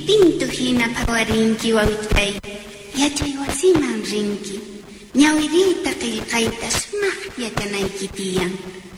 Distinto hina phawarinki wawitay. Yachay wasiman rinki. Ñawirita qillqayta sumaq yachanayki tiyan.